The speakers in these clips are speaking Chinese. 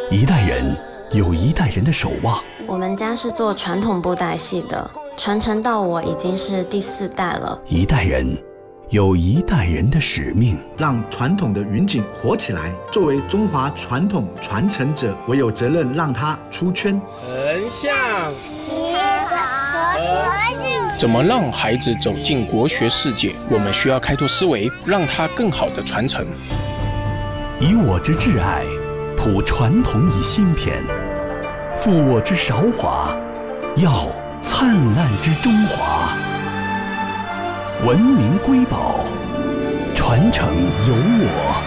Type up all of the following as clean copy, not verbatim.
一代人有一代人的守望。 我们家是做传统布袋戏的，传承到我已经是第4代了。 一代人有一代人的使命， 让传统的云锦活起来。作为中华传统传承者，我有责任让它出圈。 横向结合和谐。 怎么让孩子走进国学世界？我们需要开拓思维，让他更好的传承。 以我之挚爱，谱传统以新篇，负我之韶华，耀灿烂之中华。文明瑰宝，传承有我。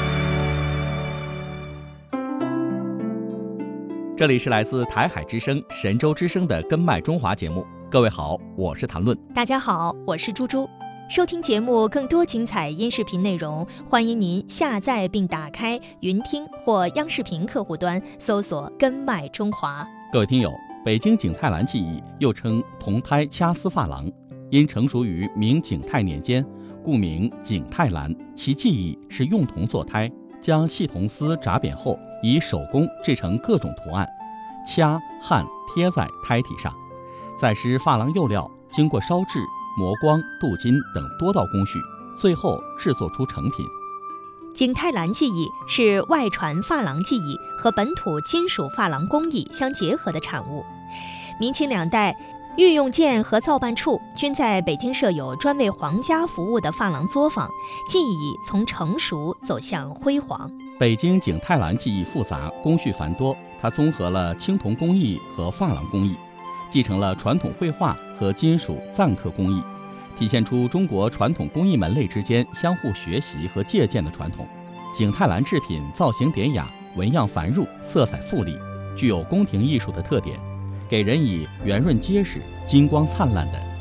这里是来自台海之声、神州之声的根脉中华节目。各位好，我是谭论。 大家好，我是猪猪。收听节目更多精彩音视频内容，欢迎您下载并打开云听或央视频客户端，搜索根脉中华。 各位听友，北京景泰蓝技艺又称铜胎掐丝珐琅，因成熟于明景泰年间，故名景泰蓝。其技艺是用铜做胎，将细铜丝炸扁后，以手工制成各种图案，掐焊贴在胎体上，再施珐琅釉料，经过烧制、磨光、镀金等多道工序，最后制作出成品。 景泰蓝技艺是外传珐琅技艺和本土金属珐琅工艺相结合的产物。明清2代，御用件和造办处均在北京设有专为皇家服务的珐琅作坊，技艺从成熟走向辉煌。 北京景泰蓝技艺复杂，工序繁多，它综合了青铜工艺和珐琅工艺，继承了传统绘画和金属錾刻工艺，体现出中国传统工艺门类之间相互学习和借鉴的传统。景泰蓝制品造型典雅，纹样繁缛，色彩富丽，具有宫廷艺术的特点，给人以圆润结实、金光灿烂的